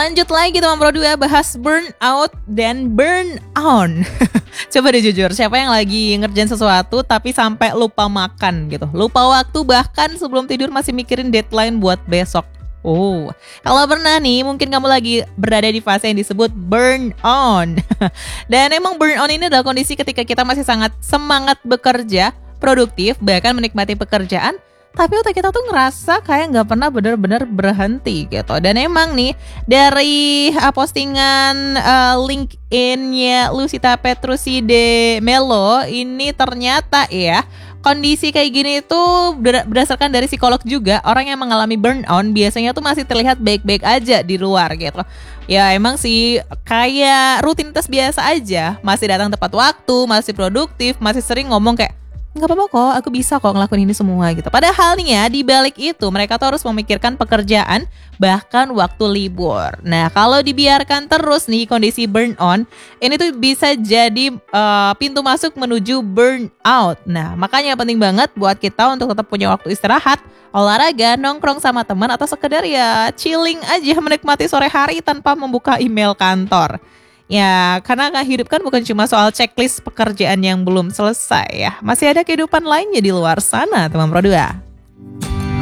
Lanjut lagi teman Pro 2, bahas burnout dan burn on. Coba deh jujur, siapa yang lagi ngerjain sesuatu tapi sampai lupa makan gitu, lupa waktu, bahkan sebelum tidur masih mikirin deadline buat besok. Oh, kalau pernah nih, mungkin kamu lagi berada di fase yang disebut burn on. Dan emang burn on ini adalah kondisi ketika kita masih sangat semangat bekerja, produktif, bahkan menikmati pekerjaan, tapi otak kita tuh ngerasa kayak nggak pernah benar-benar berhenti gitu. Dan emang nih dari postingan LinkedIn-nya Lucita Petrucci de Melo ini ternyata ya kondisi kayak gini itu berdasarkan dari psikolog juga, orang yang mengalami burnout biasanya tuh masih terlihat baik-baik aja di luar gitu. Ya emang sih kayak rutinitas biasa aja, masih datang tepat waktu, masih produktif, masih sering ngomong kayak nggak apa-apa kok, aku bisa kok ngelakuin ini semua gitu. Padahal nih ya, di balik itu mereka tuh harus memikirkan pekerjaan, bahkan waktu libur. Nah, kalau dibiarkan terus nih kondisi burn on, ini tuh bisa jadi pintu masuk menuju burnout. Nah, makanya penting banget buat kita untuk tetap punya waktu istirahat, olahraga, nongkrong sama teman, atau sekedar ya chilling aja menikmati sore hari tanpa membuka email kantor. Ya, karena hidup kan bukan cuma soal checklist pekerjaan yang belum selesai ya. Masih ada kehidupan lainnya di luar sana, teman Pro 2.